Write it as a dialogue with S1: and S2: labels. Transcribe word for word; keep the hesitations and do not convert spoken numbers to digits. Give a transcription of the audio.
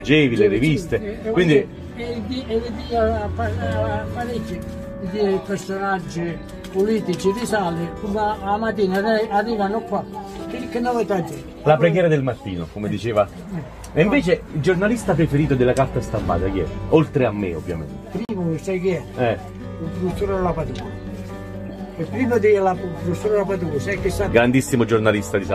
S1: leggevi le riviste, quindi...
S2: E vedi parecchi di personaggi politici risale, ma la mattina arrivano qua, che, che novità c'è?
S1: La preghiera del mattino, come diceva. E invece il giornalista preferito della carta stampata chi è? Oltre a me, ovviamente.
S2: Primo, sai chi è?
S1: Eh.
S2: Il professore Lapadula. E prima della professore Lapadula, sai che sta...
S1: Grandissimo giornalista di